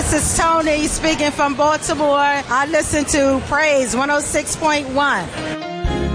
this is Tony speaking from Baltimore. I listen to Praise 106.1.